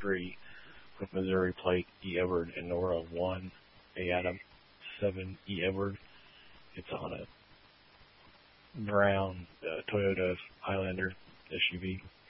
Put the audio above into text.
2023 with Missouri plate E. Edward and Nora 1, A. Adam 7, E. Edward. It's on a brown Toyota Highlander SUV.